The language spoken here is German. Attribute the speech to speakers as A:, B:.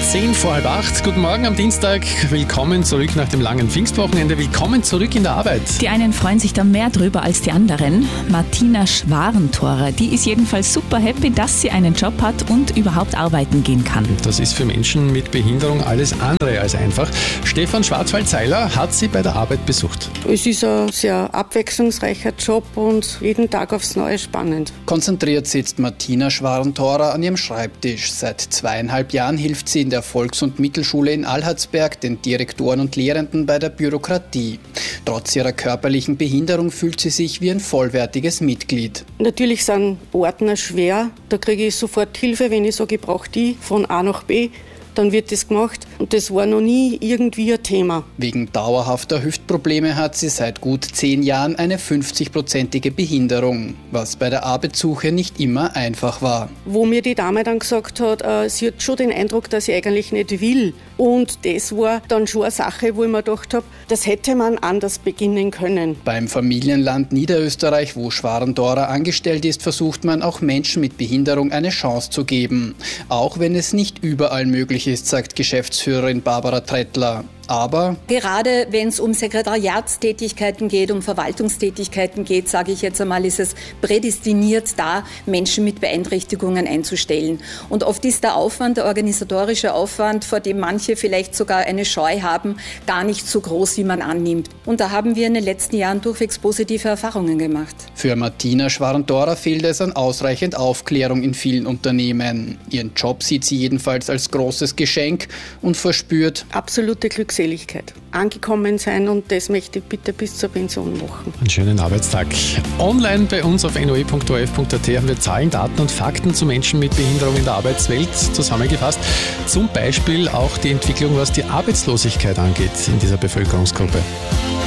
A: 7:10. Guten Morgen am Dienstag. Willkommen zurück nach dem langen Pfingstwochenende. Willkommen zurück in der Arbeit.
B: Die einen freuen sich da mehr drüber als die anderen. Martina Schwarenthorer, die ist jedenfalls super happy, dass sie einen Job hat und überhaupt arbeiten gehen kann.
A: Das ist für Menschen mit Behinderung alles andere als einfach. Stefan Schwarzwald-Seiler hat sie bei der Arbeit besucht.
C: Es ist ein sehr abwechslungsreicher Job und jeden Tag aufs Neue spannend.
D: Konzentriert sitzt Martina Schwarenthorer an ihrem Schreibtisch. Seit 2,5 Jahren hilft sie in der Volks- und Mittelschule in Alharzberg den Direktoren und Lehrenden bei der Bürokratie. Trotz ihrer körperlichen Behinderung fühlt sie sich wie ein vollwertiges Mitglied.
C: Natürlich sind Ordner schwer. Da kriege ich sofort Hilfe, wenn ich sage, ich brauche die von A nach B. Dann wird das gemacht und das war noch nie irgendwie ein Thema.
D: Wegen dauerhafter Hüftprobleme hat sie seit gut 10 Jahren eine 50-prozentige Behinderung, was bei der Arbeitssuche nicht immer einfach war.
C: Wo mir die Dame dann gesagt hat, sie hat schon den Eindruck, dass ich eigentlich nicht will. Und das war dann schon eine Sache, wo ich mir gedacht habe, das hätte man anders beginnen können.
D: Beim Familienland Niederösterreich, wo Schwarenthorer angestellt ist, versucht man auch Menschen mit Behinderung eine Chance zu geben. Auch wenn es nicht überall möglich ist, sagt Geschäftsführerin Barbara Trettler. Aber
E: gerade wenn es um Sekretariatstätigkeiten geht, um Verwaltungstätigkeiten geht, sage ich jetzt einmal, ist es prädestiniert, da Menschen mit Beeinträchtigungen einzustellen. Und oft ist der Aufwand, der organisatorische Aufwand, vor dem manche vielleicht sogar eine Scheu haben, gar nicht so groß, wie man annimmt. Und da haben wir in den letzten Jahren durchwegs positive Erfahrungen gemacht.
D: Für Martina Schwarenthorer fehlt es an ausreichend Aufklärung in vielen Unternehmen. Ihren Job sieht sie jedenfalls als großes Geschenk und verspürt
C: absolute Glückseligkeit. Angekommen sein und das möchte ich bitte bis zur Pension machen.
A: Einen schönen Arbeitstag. Online bei uns auf noe.orf.at haben wir Zahlen, Daten und Fakten zu Menschen mit Behinderung in der Arbeitswelt zusammengefasst. Zum Beispiel auch die Entwicklung, was die Arbeitslosigkeit angeht in dieser Bevölkerungsgruppe.